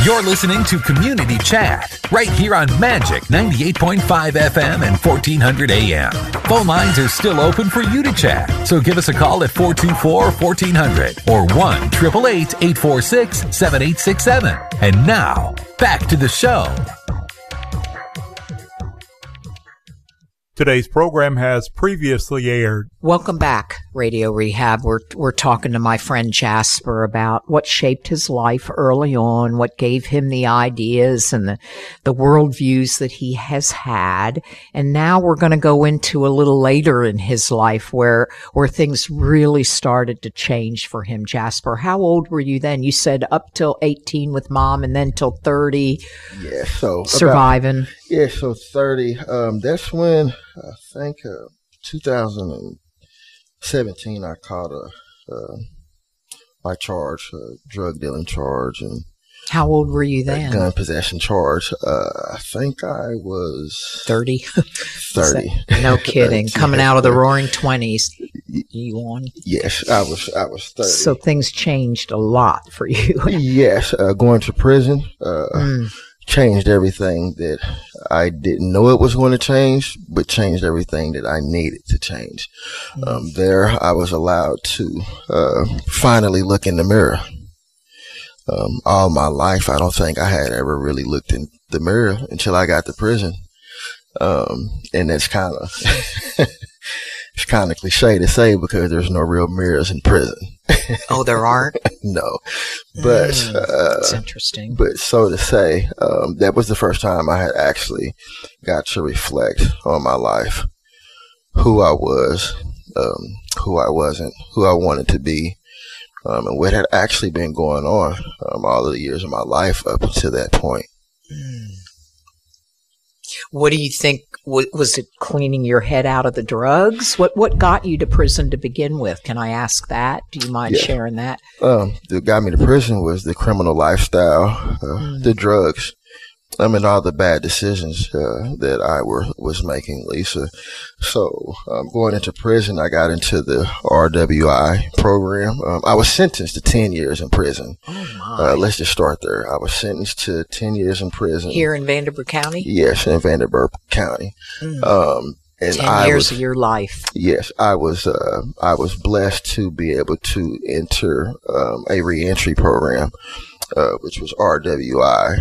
You're listening to Community Chat right here on Magic 98.5 FM and 1400 AM. Phone lines are still open for you to chat, so give us a call at 424-1400 or 1-888-846-7867. And now, back to the show. Today's program has previously aired. Welcome back, Radio Rehab. We're talking to my friend Jasper about what shaped his life early on, what gave him the ideas and the worldviews that he has had. And now we're going to go into a little later in his life where things really started to change for him. Jasper, how old were you then? You said up till 18 with mom and then till 30. Yeah, so surviving. So 30. That's when I think 2017 I caught my charge, drug dealing charge, and how old were you then? Gun possession charge. I think I was 30. 30. No kidding. Coming out of the roaring 20s. You on? Yes, I was 30. So things changed a lot for you. Yes, going to prison changed everything that I didn't know it was going to change, but changed everything that I needed to change. There, I was allowed to finally look in the mirror. All my life, I don't think I had ever really looked in the mirror until I got to prison. And that's kind of it's kind of cliche to say because there's no real mirrors in prison. Oh, there aren't? No. But that's interesting. But so to say, that was the first time I had actually got to reflect on my life, who I was, who I wasn't, who I wanted to be, and what had actually been going on all of the years of my life up until that point. What do you think? Was it cleaning your head out of the drugs? What got you to prison to begin with? Can I ask that? Do you mind sharing that? That got me to prison was the criminal lifestyle, the drugs, and all the bad decisions that I was making, Lisa. So going into prison, I got into the RWI program. I was sentenced to 10 years in prison. Oh my. Let's just start there. I was sentenced to 10 years in prison. Here in Vanderburgh County? Yes, in Vanderburgh County. And 10 years of your life. Yes, I was blessed to be able to enter a reentry program, which was RWI.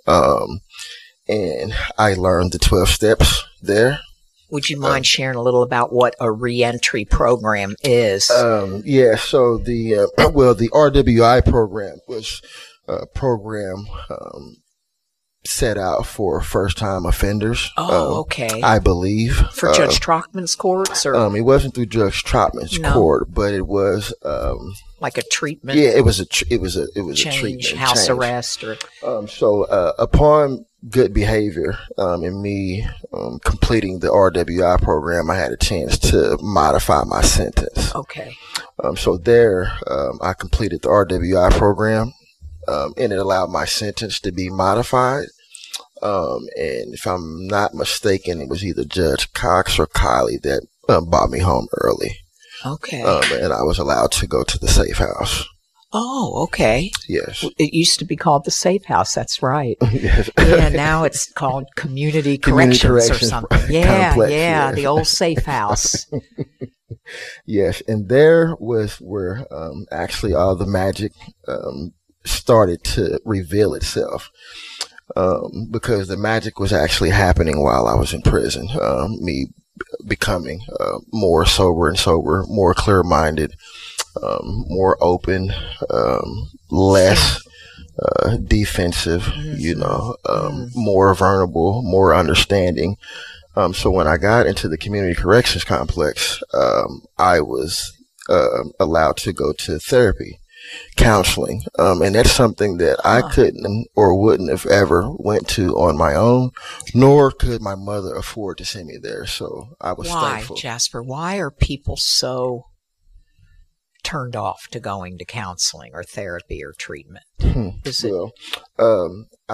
And I learned the 12 steps there. Would you mind sharing a little about what a reentry program is? So the RWI program was a program set out for first-time offenders. Oh, okay. I believe for Judge Trockman's courts, or it wasn't through Judge Trockman's court, but it was like a treatment. Yeah, it was a treatment, house arrest, or so upon good behavior and me completing the RWI program, I had a chance to modify my sentence. Okay. So there, I completed the RWI program. And it allowed my sentence to be modified. And if I'm not mistaken, it was either Judge Cox or Kylie that brought me home early. Okay. And I was allowed to go to the safe house. Oh, okay. Yes. It used to be called the safe house. That's right. Yes. Yeah, now it's called community corrections or something. Yeah, complex, yeah, yes. the old safe house. Yes, and there was where actually all the magic started to reveal itself, because the magic was actually happening while I was in prison. Me becoming more sober and sober, more clear-minded, more open, less defensive, more vulnerable, more understanding. So when I got into the community corrections complex, I was allowed to go to therapy, counseling, and that's something that I couldn't or wouldn't have ever went to on my own, nor could my mother afford to send me there. So I was thankful. Why, Jasper? Why are people so turned off to going to counseling or therapy or treatment? I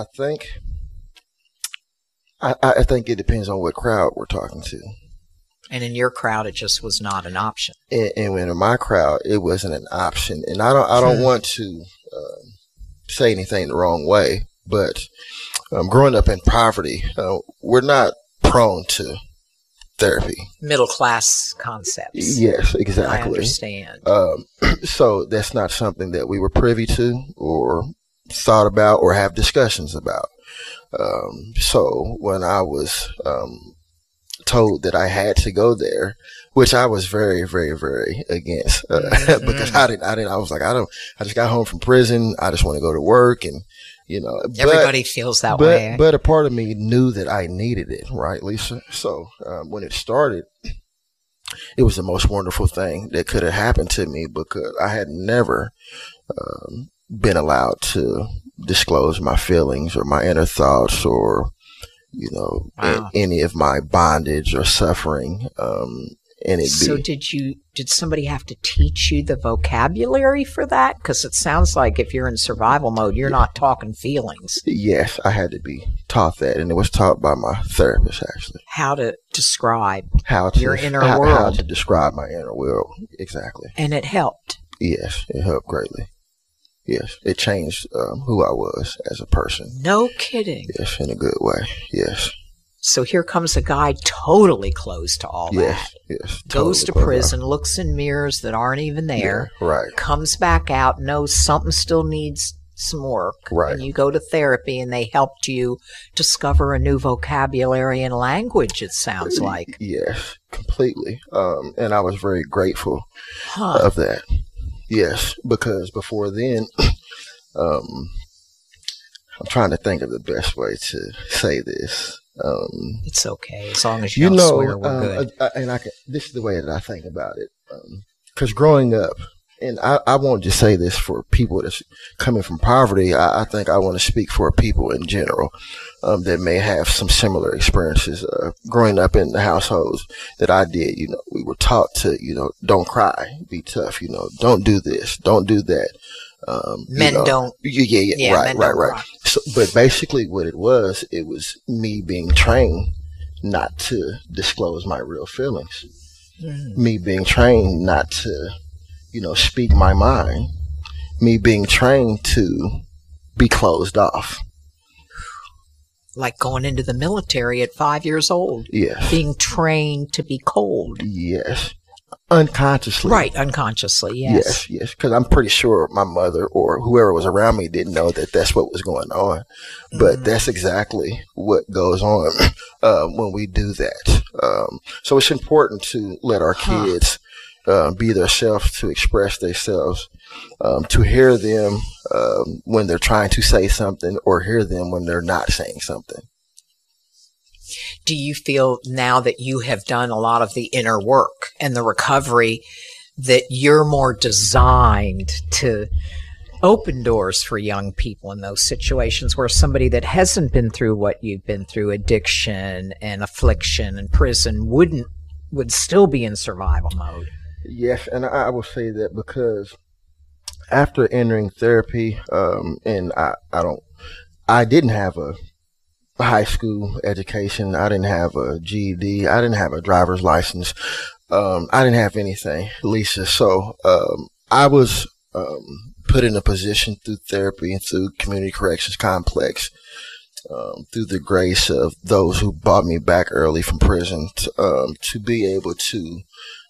think it depends on what crowd we're talking to. And in your crowd, it just was not an option. And in my crowd, it wasn't an option. And I don't want to say anything the wrong way, But growing up in poverty, we're not prone to therapy. Middle class concepts. Yes, exactly. I understand. So that's not something that we were privy to or thought about or have discussions about. So when I was told that I had to go there, which I was very, very, very against, because I was like, I just got home from prison. I just want to go to work, and everybody feels that way. But a part of me knew that I needed it, right, Lisa? So when it started, it was the most wonderful thing that could have happened to me, because I had never been allowed to disclose my feelings or my inner thoughts or any of my bondage or suffering. Did somebody have to teach you the vocabulary for that? Because it sounds like if you're in survival mode, you're not talking feelings. Yes, I had to be taught that, and it was taught by my therapist, actually. How to describe your inner world. How to describe my inner world, exactly. And it helped. Yes, it helped greatly. Yes, it changed who I was as a person. No kidding. Yes, in a good way. Yes. So here comes a guy totally closed to all that. Yes. Goes to prison, looks in mirrors that aren't even there. Yeah, right. Comes back out, knows something still needs some work. Right. And you go to therapy, and they helped you discover a new vocabulary and language, it sounds like. Yes, completely. And I was very grateful of that. Yes, because before then, I'm trying to think of the best way to say this. It's okay, as long as you don't swear, we're good. This is the way that I think about it. Because growing up, and I won't just say this for people that's coming from poverty. I think I want to speak for people in general that may have some similar experiences. Growing up in the households that I did, we were taught to, don't cry, be tough, don't do this, don't do that. Men don't. Yeah, right. So, but basically what it was me being trained not to disclose my real feelings. Me being trained not to, speak my mind. Me being trained to be closed off. Like going into the military at 5 years old. Yes. Being trained to be cold. Yes. Unconsciously. Right, unconsciously, yes. Yes. Because I'm pretty sure my mother or whoever was around me didn't know that that's what was going on. But that's exactly what goes on when we do that. So it's important to let our kids be themselves, to express themselves, to hear them when they're trying to say something, or hear them when they're not saying something. Do you feel now that you have done a lot of the inner work and the recovery that you're more designed to open doors for young people in those situations where somebody that hasn't been through what you've been through, addiction and affliction and prison, would still be in survival mode? Yes, and I will say that because after entering therapy, and I didn't have a high school education. I didn't have a GED. I didn't have a driver's license. I didn't have anything, Lisa. So I was put in a position through therapy and through Community Corrections Complex, through the grace of those who brought me back early from prison, to be able to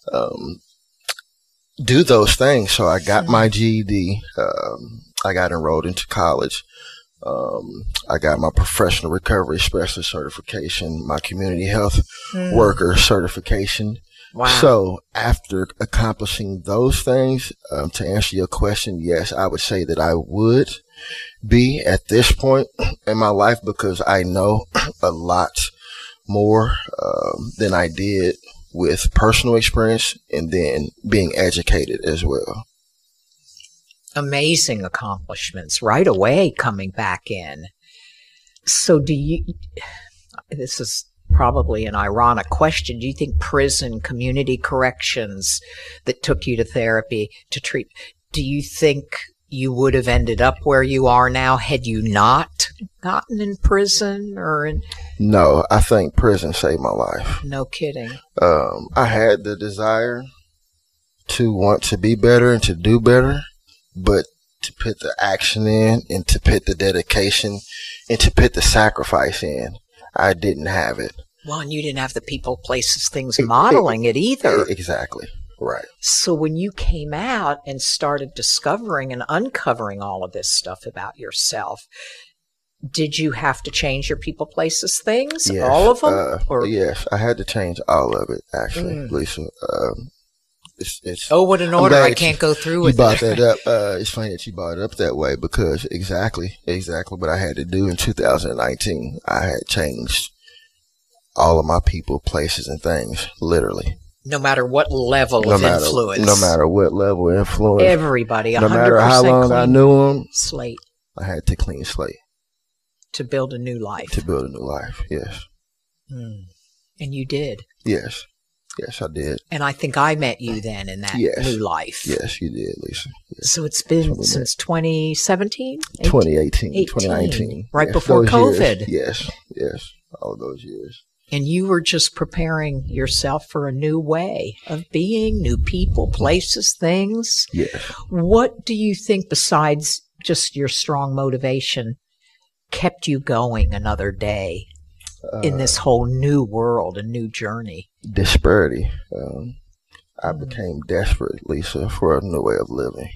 do those things. So I got my GED. I got enrolled into college. I got my professional recovery specialist certification, my community health worker certification. Wow. So after accomplishing those things, to answer your question, yes, I would say that I would be at this point in my life, because I know a lot more than I did with personal experience and then being educated as well. Amazing accomplishments right away coming back in. So this is probably an ironic question. Do you think prison, community corrections that took you to therapy to treat, do you think you would have ended up where you are now had you not gotten in prison or in? No, I think prison saved my life. No kidding. I had the desire to want to be better and to do better, but to put the action in and to put the dedication and to put the sacrifice in, I didn't have it. Well, and you didn't have the people, places, things modeling it either. Exactly. Right. So when you came out and started discovering and uncovering all of this stuff about yourself, did you have to change your people, places, things? Yes. All of them? Yes, I had to change all of it, actually, Lisa. What an order. I can't go through with it. You brought that up. It's funny that you brought it up that way, because exactly what I had to do in 2019. I had changed all of my people, places, and things, literally. No matter what level of influence. No matter what level of influence. Everybody, 100% no matter how long I knew them. Slate. I had to clean slate. To build a new life. To build a new life, yes. And you did. Yes. Yes, I did. And I think I met you then in that new life. Yes, you did, Lisa. Yes. So it's been since 2017? 2018, 2019. Right before COVID. Years. Yes, all of those years. And you were just preparing yourself for a new way of being, new people, places, things. Yes. What do you think, besides just your strong motivation, kept you going another day in this whole new world, a new journey? Disparity. I became desperate, Lisa, for a new way of living.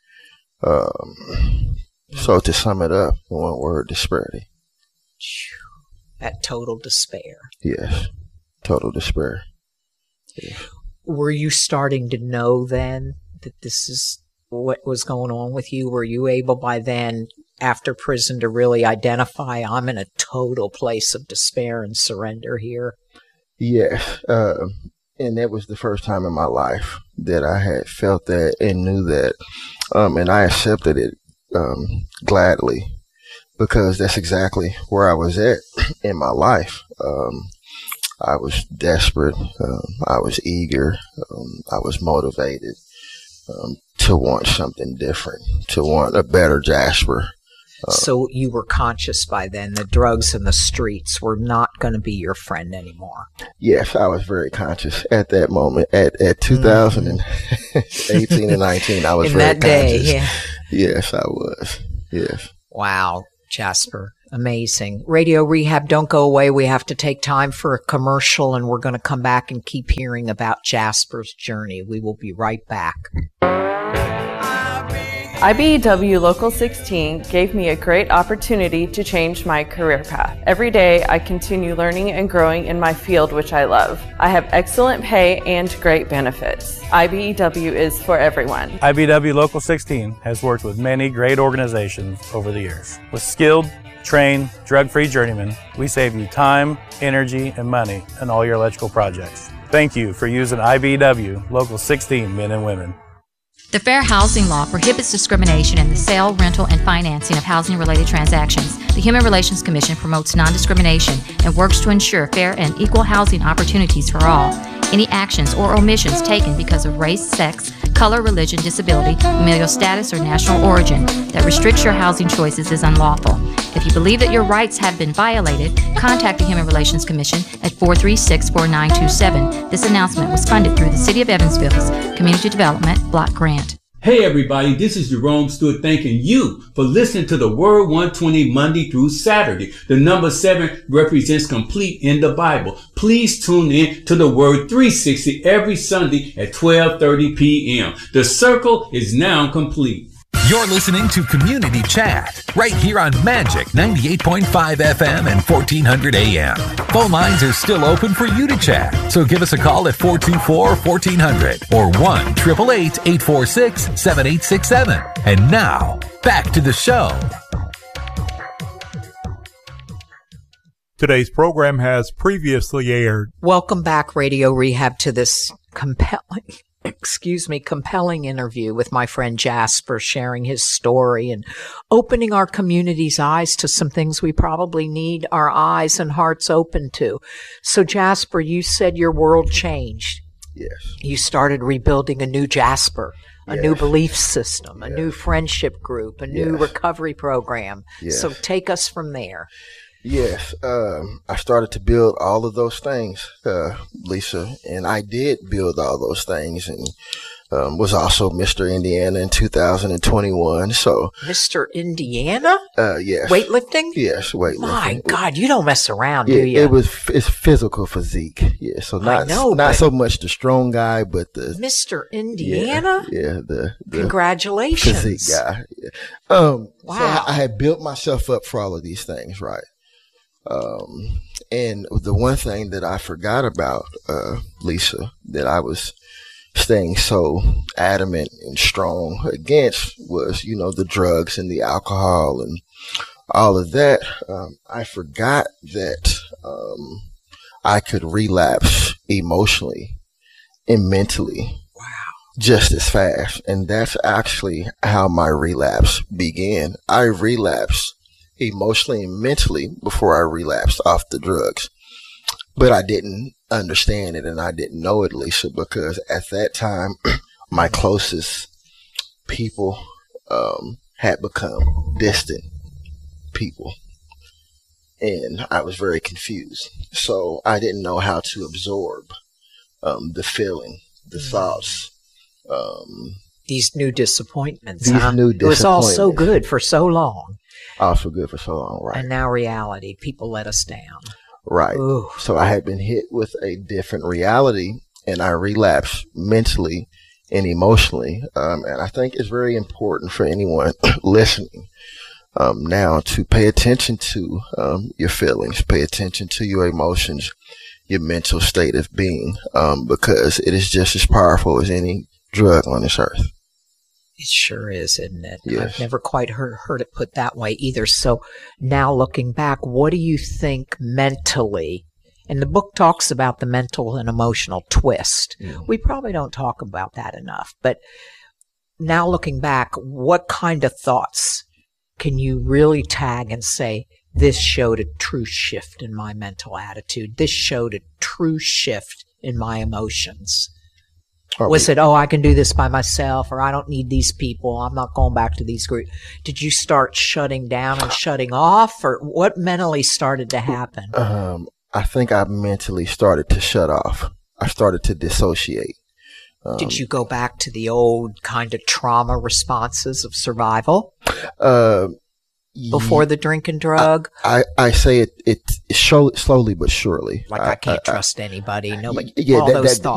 So to sum it up, one word: disparity. That total despair. Yes, total despair. Yes. Were you starting to know then that this is what was going on with you? Were you able by then, after prison, to really identify, I'm in a total place of despair and surrender here? Yes. And that was the first time in my life that I had felt that and knew that. And I accepted it gladly, because that's exactly where I was at in my life. I was desperate. I was eager. I was motivated to want something different, to want a better Jasper. So you were conscious by then the drugs and the streets were not going to be your friend anymore. Yes, I was very conscious at that moment. At 2018 and 19, I was in very that day, conscious. yeah. Yes, I was. Yes. Wow, Jasper. Amazing. Radio Rehab, don't go away. We have to take time for a commercial, and we're going to come back and keep hearing about Jasper's journey. We will be right back. IBEW Local 16 gave me a great opportunity to change my career path. Every day, I continue learning and growing in my field, which I love. I have excellent pay and great benefits. IBEW is for everyone. IBEW Local 16 has worked with many great organizations over the years. With skilled, trained, drug-free journeymen, we save you time, energy, and money in all your electrical projects. Thank you for using IBEW Local 16 men and women. The Fair Housing Law prohibits discrimination in the sale, rental, and financing of housing-related transactions. The Human Relations Commission promotes non-discrimination and works to ensure fair and equal housing opportunities for all. Any actions or omissions taken because of race, sex, color, religion, disability, familial status, or national origin that restricts your housing choices is unlawful. If you believe that your rights have been violated, contact the Human Relations Commission at 436-4927. This announcement was funded through the City of Evansville's Community Development Block Grant. Hey everybody, this is Jerome Stewart thanking you for listening to the Word 120 Monday through Saturday. The number 7 represents complete in the Bible. Please tune in to the Word 360 every Sunday at 12:30 p.m. The circle is now complete. You're listening to Community Chat right here on Magic 98.5 FM and 1400 AM. Phone lines are still open for you to chat, so give us a call at 424-1400 or 1-888-846-7867. And now, back to the show. Today's program has previously aired. Welcome back, Radio Rehab, to this compelling interview with my friend Jasper, sharing his story and opening our community's eyes to some things we probably need our eyes and hearts open to. So Jasper, you said your world changed. Yes. You started rebuilding a new Jasper, a new belief system, a new friendship group, a new recovery program. Yes. So take us from there. Yes, I started to build all of those things, Lisa, and I did build all those things. And was also Mr. Indiana in 2021. So Mr. Indiana? Yes. Weightlifting? Yes, weightlifting. My God, you don't mess around, Yeah, do you? it's physical physique. Yeah, so not so much the strong guy, but the Mr. Indiana? Yeah, the Congratulations. physique guy. Yeah. Wow. So I had built myself up for all of these things, right? And the one thing that I forgot about, Lisa, that I was staying so adamant and strong against was, the drugs and the alcohol and all of that. I forgot that I could relapse emotionally and mentally. Wow. Just as fast. And that's actually how my relapse began. I relapsed emotionally and mentally before I relapsed off the drugs. But I didn't understand it and I didn't know it, Lisa, because at that time, my closest people had become distant people. And I was very confused. So I didn't know how to absorb the feeling, the thoughts. These new disappointments. New disappointments. It was all so good for so long. Also good for so long, right? And now reality, people let us down. Right. Ooh. So I had been hit with a different reality and I relapsed mentally and emotionally. And I think it's very important for anyone listening now to pay attention to your feelings, pay attention to your emotions, your mental state of being, because it is just as powerful as any drug on this earth. It sure is, isn't it? Yes. I've never quite heard it put that way either. So now looking back, what do you think mentally? And the book talks about the mental and emotional twist. Mm. We probably don't talk about that enough. But now looking back, what kind of thoughts can you really tag and say, this showed a true shift in my mental attitude? This showed a true shift in my emotions. Was it, I can do this by myself, or I don't need these people, I'm not going back to these groups? Did you start shutting down and shutting off, or what mentally started to happen? I think I mentally started to shut off. I started to dissociate. Did you go back to the old kind of trauma responses of survival? Before the drink and drug? I say it slowly but surely. Like I can't trust anybody. Nobody. Yeah, all those thoughts.